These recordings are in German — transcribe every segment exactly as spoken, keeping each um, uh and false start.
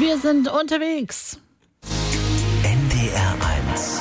Wir sind unterwegs. N D R eins.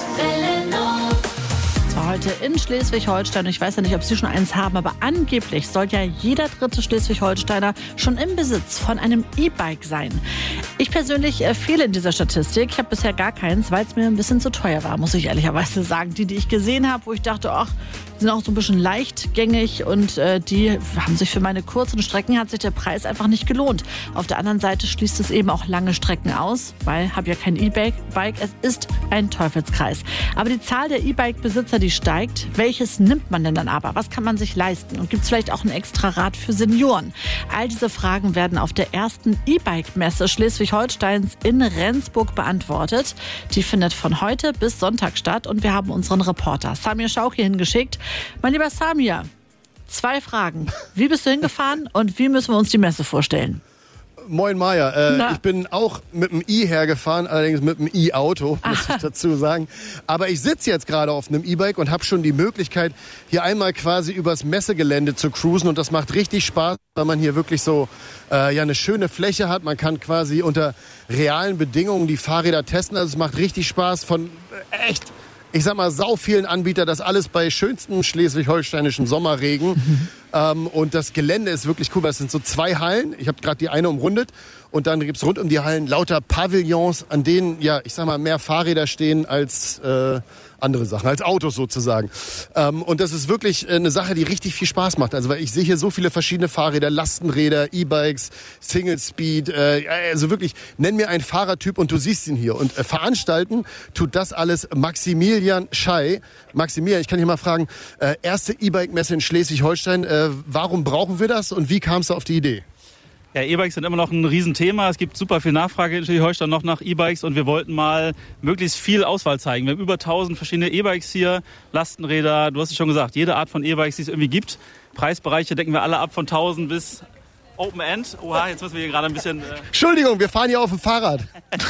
Zwar heute in Schleswig-Holstein. Ich weiß ja nicht, ob Sie schon eins haben, aber angeblich soll ja jeder dritte Schleswig-Holsteiner schon im Besitz von einem E-Bike sein. Ich persönlich äh, fehle in dieser Statistik. Ich habe bisher gar keins, weil es mir ein bisschen zu teuer war, muss ich ehrlicherweise sagen. Die, die ich gesehen habe, wo ich dachte, ach, die sind auch so ein bisschen leichtgängig und äh, die haben sich für meine kurzen Strecken, hat sich der Preis einfach nicht gelohnt. Auf der anderen Seite schließt es eben auch lange Strecken aus, weil habe ja kein E-Bike. Es ist ein Teufelskreis. Aber die Zahl der E-Bike-Besitzer, die steigt. Welches nimmt man denn dann aber? Was kann man sich leisten? Und gibt es vielleicht auch ein extra Rad für Senioren? All diese Fragen werden auf der ersten E-Bike-Messe Schleswig-Holsteins in Rendsburg beantwortet. Die findet von heute bis Sonntag statt und wir haben unseren Reporter Samir Schauki hingeschickt. Mein lieber Samir, zwei Fragen. Wie bist du hingefahren und wie müssen wir uns die Messe vorstellen? Moin Maja, äh, ich bin auch mit dem i hergefahren, allerdings mit dem i-Auto, muss ich dazu sagen. Aber ich sitze jetzt gerade auf einem E-Bike und habe schon die Möglichkeit, hier einmal quasi übers Messegelände zu cruisen. Und das macht richtig Spaß, weil man hier wirklich so äh, ja, eine schöne Fläche hat. Man kann quasi unter realen Bedingungen die Fahrräder testen. Also es macht richtig Spaß von äh, echt... ich sag mal, sau vielen Anbietern, das alles bei schönstem schleswig-holsteinischem Sommerregen. Mhm. Ähm, und das Gelände ist wirklich cool, weil es sind so zwei Hallen. Ich habe gerade die eine umrundet. Und dann gibt's rund um die Hallen lauter Pavillons, an denen, ja, ich sag mal, mehr Fahrräder stehen als äh, andere Sachen, als Autos sozusagen. Ähm, und das ist wirklich eine Sache, die richtig viel Spaß macht. Also, weil ich sehe hier so viele verschiedene Fahrräder, Lastenräder, E-Bikes, Single Speed, äh, also wirklich, nenn mir einen Fahrertyp und du siehst ihn hier. Und äh, veranstalten tut das alles Maximilian Schei. Maximilian, ich kann dich mal fragen, äh, erste E-Bike-Messe in Schleswig-Holstein, äh, warum brauchen wir das und wie kamst du auf die Idee? Ja, E-Bikes sind immer noch ein Riesenthema. Es gibt super viel Nachfrage in Schleswig-Holstein noch nach E-Bikes und wir wollten mal möglichst viel Auswahl zeigen. Wir haben über tausend verschiedene E-Bikes hier, Lastenräder, du hast es schon gesagt, jede Art von E-Bikes, die es irgendwie gibt. Preisbereiche decken wir alle ab von tausend bis Open End. Oha, jetzt müssen wir hier gerade ein bisschen... Äh Entschuldigung, wir fahren hier auf dem Fahrrad.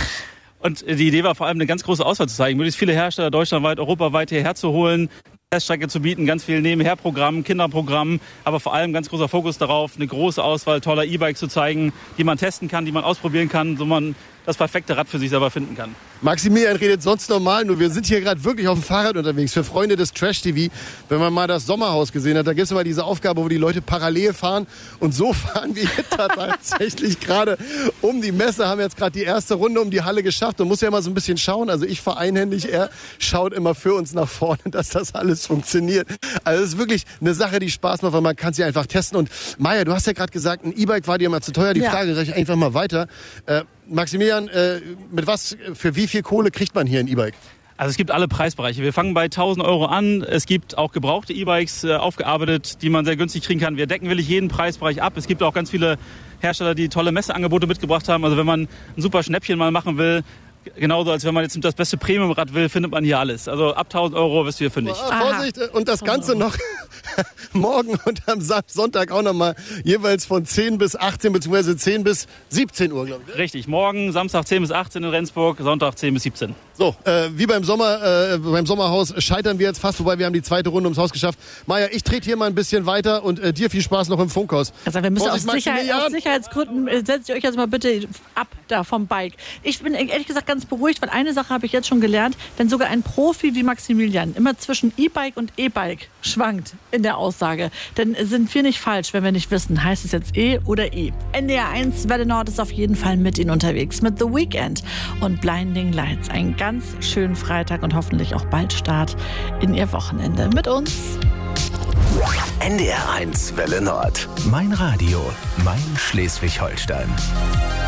Und die Idee war vor allem, eine ganz große Auswahl zu zeigen, möglichst viele Hersteller deutschlandweit, europaweit hierher zu holen, Teststrecke zu bieten, ganz viel Nebenherprogrammen, Kinderprogrammen, aber vor allem ganz großer Fokus darauf, eine große Auswahl toller E-Bikes zu zeigen, die man testen kann, die man ausprobieren kann, so man das perfekte Rad für sich selber finden kann. Maximilian redet sonst normal, nur wir sind hier gerade wirklich auf dem Fahrrad unterwegs. Für Freunde des Trash-T V, wenn man mal das Sommerhaus gesehen hat, da gibt es immer diese Aufgabe, wo die Leute parallel fahren. Und so fahren wir hier tatsächlich gerade um die Messe, haben jetzt gerade die erste Runde um die Halle geschafft und muss ja immer so ein bisschen schauen. Also ich fahre einhändig, er schaut immer für uns nach vorne, dass das alles funktioniert. Also es ist wirklich eine Sache, die Spaß macht, weil man kann sie einfach testen. Und Maja, du hast ja gerade gesagt, ein E-Bike war dir mal zu teuer. Die ja. Frage reiche ich einfach mal weiter. Äh, Maximilian, äh, mit was, für wie viel Kohle kriegt man hier ein E-Bike? Also es gibt alle Preisbereiche. Wir fangen bei tausend Euro an. Es gibt auch gebrauchte E-Bikes äh, aufgearbeitet, die man sehr günstig kriegen kann. Wir decken wirklich jeden Preisbereich ab. Es gibt auch ganz viele Hersteller, die tolle Messeangebote mitgebracht haben. Also wenn man ein super Schnäppchen mal machen will, genauso als wenn man jetzt das beste Premiumrad will, findet man hier alles. Also ab tausend Euro bist du hier fündig. Oh, Vorsicht, und das Ganze noch morgen und am Sonntag auch nochmal jeweils von zehn bis achtzehn beziehungsweise zehn bis siebzehn Uhr, glaube ich. Richtig, morgen Samstag zehn bis achtzehn in Rendsburg, Sonntag zehn bis siebzehn. So, äh, wie beim Sommer, äh, beim Sommerhaus scheitern wir jetzt fast, wobei wir haben die zweite Runde ums Haus geschafft. Maja, ich trete hier mal ein bisschen weiter und äh, dir viel Spaß noch im Funkhaus. Also wir müssen aus, Sicherheit, aus Sicherheitsgründen, äh, setzt ihr euch jetzt mal bitte ab da vom Bike. Ich bin ehrlich gesagt ganz beruhigt, weil eine Sache habe ich jetzt schon gelernt, wenn sogar ein Profi wie Maximilian immer zwischen E-Bike und E-Bike schwankt in der Aussage, dann sind wir nicht falsch, wenn wir nicht wissen, heißt es jetzt E oder E. N D R eins Welle Nord ist auf jeden Fall mit Ihnen unterwegs, mit The Weeknd und Blinding Lights. Einen ganz schönen Freitag und hoffentlich auch bald Start in Ihr Wochenende mit uns. N D R eins Welle Nord. Mein Radio, mein Schleswig-Holstein.